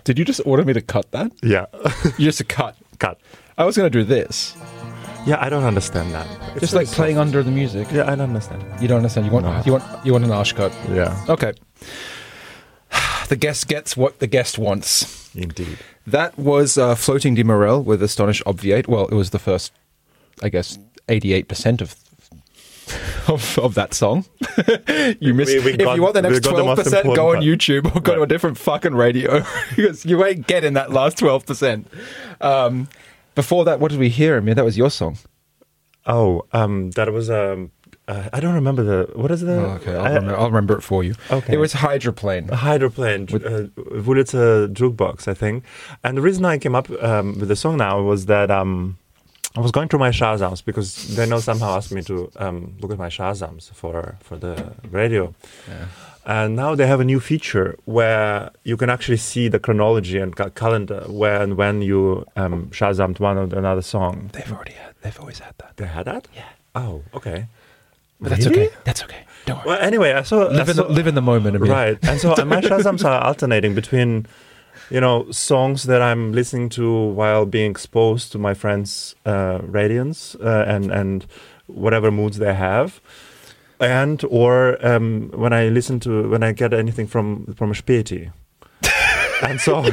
Did you just order me to cut that? Yeah. You just cut. Cut. I was going to do this. Yeah, I don't understand that. Just like playing under the music. Yeah, I don't understand. You don't understand. You want you want an arse cut. Yeah. Okay. The guest gets what the guest wants. Indeed. That was Floating de Morel with Astonish Obviate. Well, it was the first, I guess, 88% of that song. You missed. If you want the next 12%, go on YouTube or go to a different fucking radio because you ain't getting that last 12%. Before that, what did we hear? I mean, that was your song. Oh, that was I don't remember what is the? Oh, okay, I'll remember it for you. Okay, it was Hydroplane. A Hydroplane. It's a jukebox, I think. And the reason I came up with the song now was that I was going through my Shazams because they somehow asked me to look at my Shazams for the radio. Yeah. And now they have a new feature where you can actually see the chronology and calendar when you Shazammed one or another song. They've always had that. They had that? Yeah. Oh, okay. But that's really? okay. That's okay. Don't worry. Well, anyway, live in the moment. Amir. Right. And so my Shazams are alternating between, songs that I'm listening to while being exposed to my friends' radiance and whatever moods they have. And or when I get anything from Späti, and so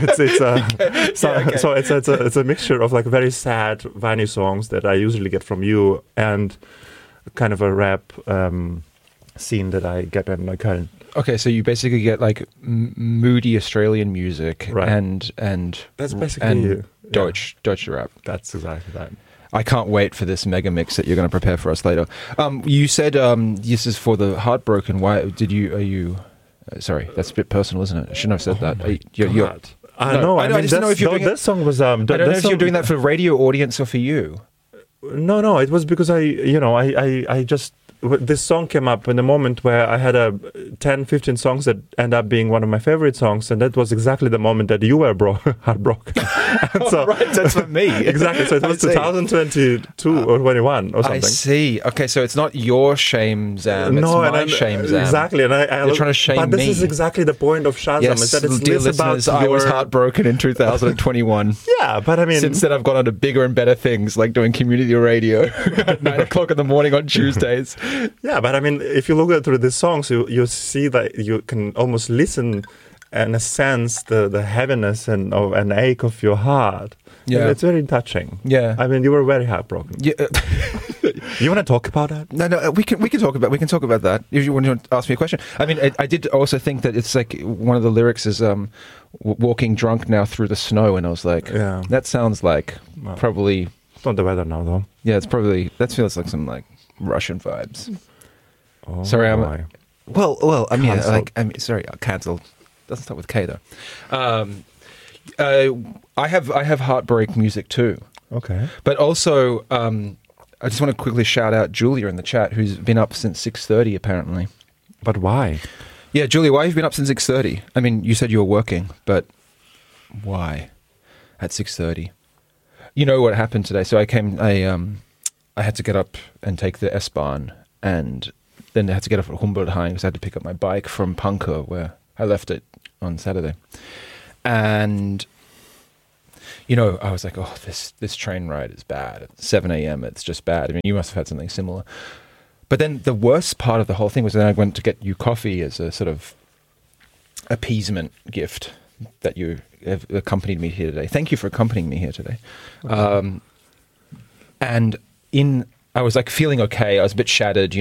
it's a mixture of like very sad Vani songs that I usually get from you and kind of a rap scene that I get in Köln. Okay, so you basically get like moody Australian music, right. and that's basically Deutsche rap. That's exactly that. I can't wait for this mega mix that you're going to prepare for us later. You said this is for the heartbroken. Why did you? Are you? Sorry, that's a bit personal, isn't it? I shouldn't have said that. I know. I just didn't know if you're doing this song was. I don't know if you're doing that for radio audience or for you. No. It was because I just. This song came up in a moment where I had 10, 15 songs that end up being one of my favorite songs, and that was exactly the moment that you were heartbroken. So, right, that's for me. Exactly, so it was 2022 or 21 or something. I see. Okay, so it's not your shame, Zam, it's my shame, Zam. Exactly. And you're trying to shame me. But this is exactly the point of Shazam, yes, is that it's dear less listeners, about I was heartbroken in 2021. Yeah, but I mean... Since then, I've gone on to bigger and better things, like doing community radio at 9 o'clock in the morning on Tuesdays. Yeah, but I mean, if you look through these songs, you see that you can almost listen and sense the heaviness and an ache of your heart. Yeah, and it's very touching. Yeah, I mean, you were very heartbroken. Yeah. You want to talk about that? No, we can talk about that. If you want to ask me a question, I mean, I did also think that it's like one of the lyrics is walking drunk now through the snow, and I was like, yeah, that sounds like probably. It's not the weather now, though. Yeah, it's probably that feels like some like Russian vibes. Oh, sorry, Well, I mean, cancelled. Sorry, cancelled. Doesn't start with K though. I have heartbreak music too. Okay, but also I just want to quickly shout out Julia in the chat, who's been up since 6:30 apparently. But why? Yeah, Julia, why have you been up since 6:30? I mean, you said you were working, but why at 6:30? You know what happened today? So I had to get up and take the S-Bahn, and then I had to get up at Humboldthain because I had to pick up my bike from Pankow, where I left it on Saturday. And, I was like, oh, this train ride is bad. At 7 a.m., it's just bad. I mean, you must have had something similar. But then the worst part of the whole thing was that I went to get you coffee as a sort of appeasement gift that you have accompanied me here today. Thank you for accompanying me here today. Okay. I was like feeling okay. I was a bit shattered.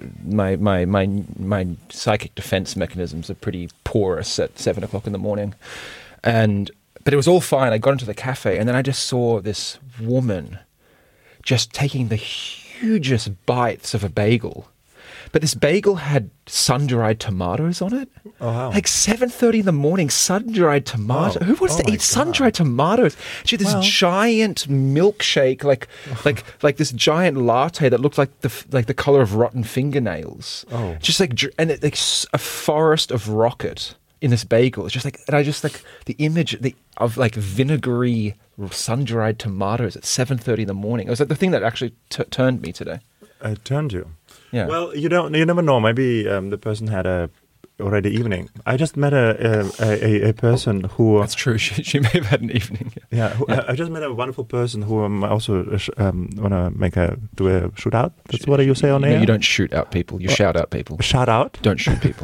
My psychic defense mechanisms are pretty porous at 7 o'clock in the morning, but it was all fine. I got into the cafe, and then I just saw this woman just taking the hugest bites of a bagel. But this bagel had sun-dried tomatoes on it. Oh, wow. Like 7:30 in the morning, sun-dried tomato. Oh. Who wants to eat sun-dried tomatoes? She had this giant milkshake, like this giant latte that looked like the color of rotten fingernails. Oh, just like a forest of rocket in this bagel. It's just like, and I just like the image of like vinegary sun-dried tomatoes at 7:30 in the morning. It was like the thing that actually turned me today. It turned you. Yeah. Well, you never know. Maybe the person had a already evening. I just met a person who. That's true. She may have had an evening. Yeah, I just met a wonderful person who also want to do a shootout. That's what you say on air. No, you don't shoot out people. You shout out people. Shout out. Don't shoot people.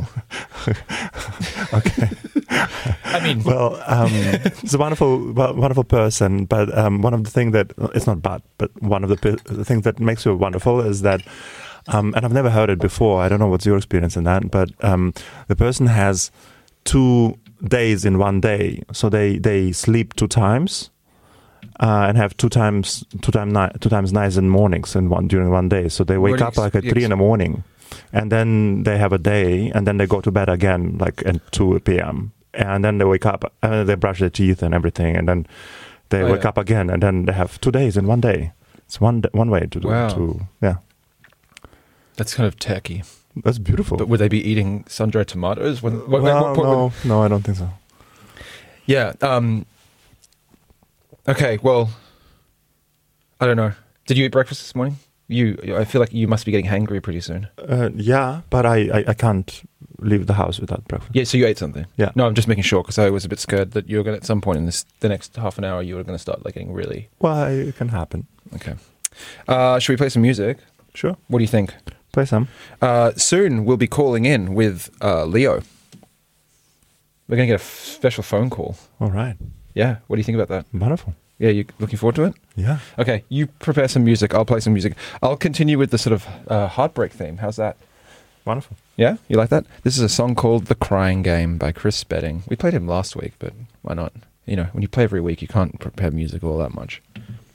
Okay. I mean, well, it's a wonderful person. But one of the things that it's not but one of the things that makes you wonderful is that. And I've never heard it before. I don't know what's your experience in that, but the person has 2 days in one day. So they sleep 2 times and have 2 times nights and mornings during one day. So they wake up like at 3 in the morning, and then they have a day, and then they go to bed again like at 2 p.m. And then they wake up and they brush their teeth and everything, and then they wake up again, and then they have 2 days in one day. It's one way to do it. Yeah. That's kind of tacky. That's beautiful. But would they be eating sun-dried tomatoes? No, I don't think so. Yeah. Okay, well, I don't know. Did you eat breakfast this morning? I feel like you must be getting hangry pretty soon. Yeah, but I can't leave the house without breakfast. Yeah, so you ate something? Yeah. No, I'm just making sure, because I was a bit scared that you were going to, at some point in the next half an hour, you were going to start like getting really... Well, it can happen. Okay. Should we play some music? Sure. What do you think? Play some. Soon we'll be calling in with Leo. We're going to get a special phone call. All right. Yeah. What do you think about that? Wonderful. Yeah, you looking forward to it? Yeah. Okay, you prepare some music. I'll play some music. I'll continue with the sort of heartbreak theme. How's that? Wonderful. Yeah? You like that? This is a song called The Crying Game by Chris Spedding. We played him last week, but why not? You know, when you play every week, you can't prepare music all that much.